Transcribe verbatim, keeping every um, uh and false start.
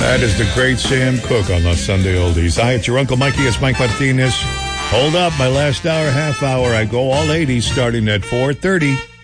That is the great Sam Cooke on the Sunday Oldies. Hi, it's your Uncle Mikey. It's Mike Martinez. Hold up, my last hour, half hour. I go all eighties starting at four thirty.